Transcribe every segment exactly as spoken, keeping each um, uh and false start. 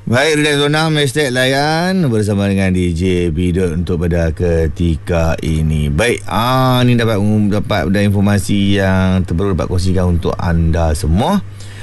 Baik, Relax Zona Hashtag Layan bersama dengan D J Bidot untuk pada ketika ini. Baik, ah ni dapat dapat ada informasi yang terbaru dapat kongsikan untuk anda semua.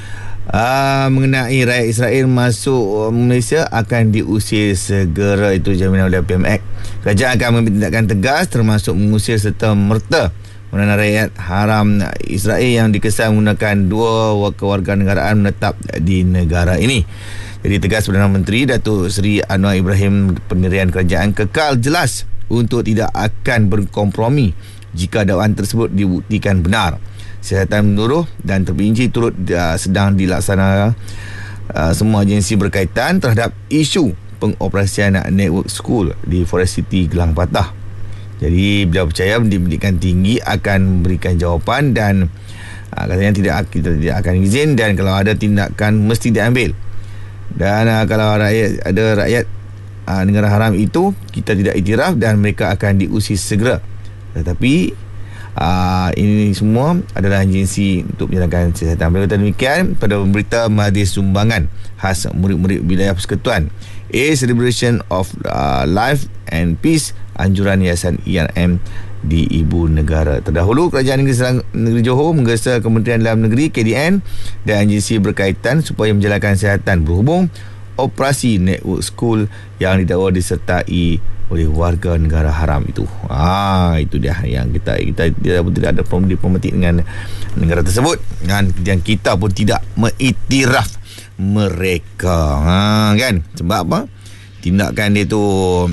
Ah, mengenai rakyat Israel masuk Malaysia akan diusir segera, itu jaminan oleh P M X. Kerajaan akan mengambil tindakan tegas termasuk mengusir serta merta mengenai rakyat haram Israel yang dikesan menggunakan dua kewarganegaraan menetap di negara ini. Jadi tegas Perdana Menteri Datuk Seri Anwar Ibrahim, pendirian kerajaan kekal jelas untuk tidak akan berkompromi jika dakwaan tersebut dibuktikan benar. Siasatan menyeluruh dan terperinci turut uh, sedang dilaksanakan uh, semua agensi berkaitan terhadap isu pengoperasian network school di Forest City Gelang Patah. Jadi beliau percaya pendidikan tinggi akan memberikan jawapan dan uh, katanya tidak, kita tidak akan izin, dan kalau ada tindakan mesti diambil. Dan uh, kalau rakyat ada rakyat uh, negara haram itu, kita tidak iktiraf dan mereka akan diusir segera. Tetapi uh, ini semua adalah agensi untuk menjalankan siasatan. Beliau kata demikian pada pemberita Majlis Sumbangan khas murid-murid wilayah persekutuan A Celebration of uh, Life and Peace anjuran Yayasan I R M di Ibu Negara. Terdahulu Kerajaan Negeri, Serang, Negeri Johor menggesa Kementerian Dalam Negeri K D N dan agensi berkaitan supaya menjalankan siasatan berhubung operasi network school yang didakwa disertai oleh warga negara haram itu. Ah, itu dia yang kita kita tidak, tidak ada problem diplomatik dengan negara tersebut, dan yang kita pun tidak mengiktiraf mereka. Ha, kan? Sebab apa? Tindakan dia tu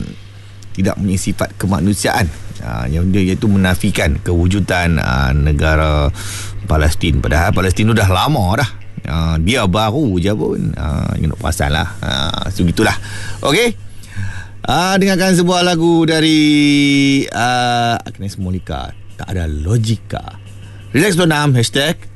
tidak punya sifat kemanusiaan. Ha, yang dia iaitu menafikan kewujudan ha, negara Palestin. Padahal Palestin tu dah lama dah. Ha, dia baru je pun. Ha, you nak pasal lah. Ha, so gitulah. Okey. Ha, dengarkan sebuah lagu dari uh, Agnes Monica. Tak ada logika. Relax Donam. Hashtag